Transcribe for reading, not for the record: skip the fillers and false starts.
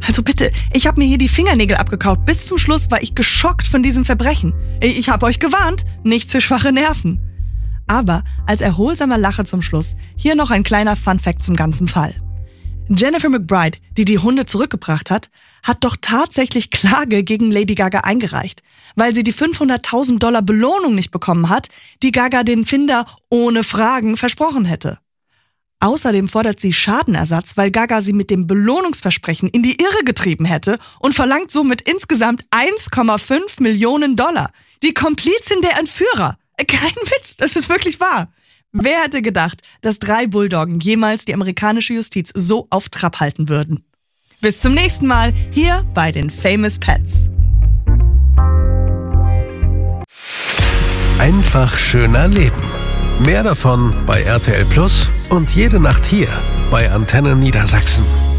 Also bitte, ich habe mir hier die Fingernägel abgekaut. Bis zum Schluss war ich geschockt von diesem Verbrechen. Ich habe euch gewarnt, nichts für schwache Nerven. Aber als erholsamer Lacher zum Schluss, hier noch ein kleiner Funfact zum ganzen Fall. Jennifer McBride, die die Hunde zurückgebracht hat, hat doch tatsächlich Klage gegen Lady Gaga eingereicht, weil sie die $500.000 Belohnung nicht bekommen hat, die Gaga den Finder ohne Fragen versprochen hätte. Außerdem fordert sie Schadenersatz, weil Gaga sie mit dem Belohnungsversprechen in die Irre getrieben hätte und verlangt somit insgesamt $1,5 Millionen. Die Komplizin der Entführer. Kein Witz, das ist wirklich wahr. Wer hätte gedacht, dass 3 Bulldoggen jemals die amerikanische Justiz so auf Trab halten würden? Bis zum nächsten Mal hier bei den Famous Pets. Einfach schöner Leben. Mehr davon bei RTL Plus und jede Nacht hier bei Antenne Niedersachsen.